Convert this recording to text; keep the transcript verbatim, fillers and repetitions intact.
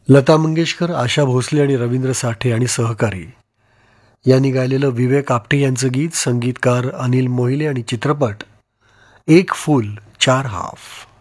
लता मंगेशकर, आशा भोसले आणि रवींद्र साठे आणि सहकारी यांनी गायलेलं विवेक आपटे यांचं गीत, संगीतकार अनिल मोहिले आणि चित्रपट एक फूल चार हाफ.